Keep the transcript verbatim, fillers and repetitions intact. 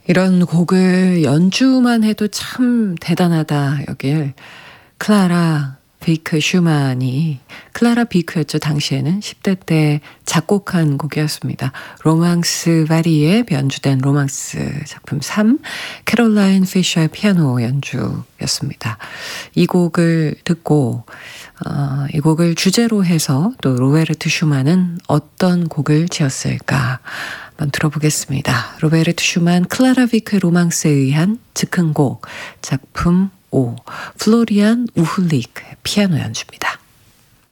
이런 곡을 연주만 해도 참 대단하다 여길 클라라 비크 슈만이, 클라라 비크였죠. 당시에는 십 대 때 작곡한 곡이었습니다. 로망스 바리에 연주된 로망스 작품 삼, 캐롤라인 피셔의 피아노 연주였습니다. 이 곡을 듣고 어, 이 곡을 주제로 해서 또 로베르트 슈만은 어떤 곡을 지었을까 한번 들어보겠습니다. 로베르트 슈만 클라라 비크의 로망스에 의한 즉흥곡 작품 오, 플로리안 우훌릭 피아노 연주입니다.